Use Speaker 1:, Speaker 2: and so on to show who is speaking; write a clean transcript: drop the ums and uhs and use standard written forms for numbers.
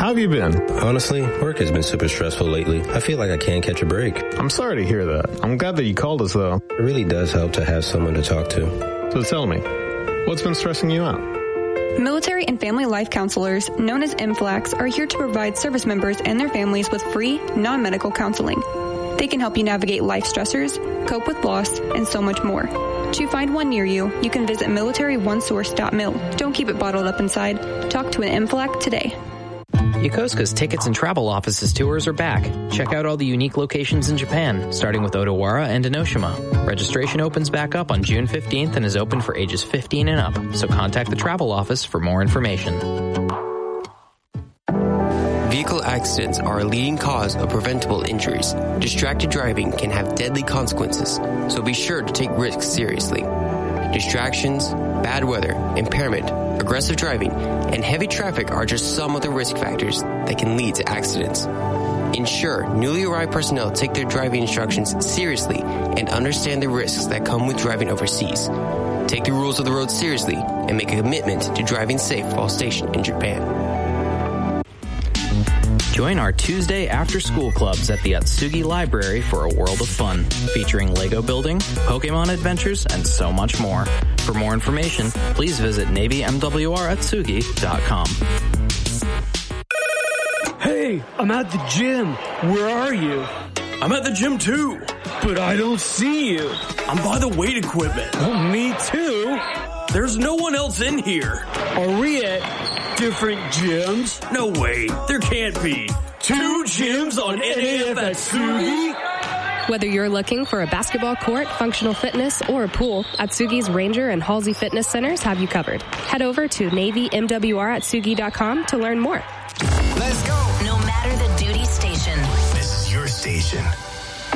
Speaker 1: How have you been?
Speaker 2: Honestly, work has been super stressful lately. I feel like I can't catch a break.
Speaker 1: I'm sorry to hear that. I'm glad that you called us, though.
Speaker 2: It really does help to have someone to talk to.
Speaker 1: So tell me, what's been stressing you out?
Speaker 3: Military and family life counselors, known as MFLACs, are here to provide service members and their families with free, non-medical counseling. They can help you navigate life stressors, cope with loss, and so much more. To find one near you, you can visit militaryonesource.mil. Don't keep it bottled up inside. Talk to an MFLAC today.
Speaker 4: Yokosuka's Tickets and Travel Offices tours are back. Check out all the unique locations in Japan, starting with Odawara and Enoshima. Registration opens back up on June 15th and is open for ages 15 and up, so contact the travel office for more information.
Speaker 5: Vehicle accidents are a leading cause of preventable injuries. Distracted driving can have deadly consequences, so be sure to take risks seriously. Distractions, bad weather, impairment, aggressive driving, and heavy traffic are just some of the risk factors that can lead to accidents. Ensure newly arrived personnel take their driving instructions seriously and understand the risks that come with driving overseas. Take the rules of the road seriously and make a commitment to driving safe while stationed in Japan.
Speaker 4: Join our Tuesday after-school clubs at the Atsugi Library for a world of fun, featuring Lego building, Pokemon adventures, and so much more. For more information, please visit NavyMWRAtsugi.com.
Speaker 6: Hey, I'm at the gym. Where are you?
Speaker 7: I'm at the gym too.
Speaker 6: But I don't see you.
Speaker 7: I'm by the weight equipment.
Speaker 6: Oh, me too.
Speaker 7: There's no one else in here.
Speaker 6: Are we at different gyms?
Speaker 7: No way. There can't be.
Speaker 6: 2 gyms on NAF Atsugi?
Speaker 8: Whether you're looking for a basketball court, functional fitness, or a pool, Atsugi's Ranger and Halsey Fitness Centers have you covered. Head over to NavyMWRAtsugi.com to learn more.
Speaker 9: Let's go. No matter the duty station.
Speaker 10: This is your station.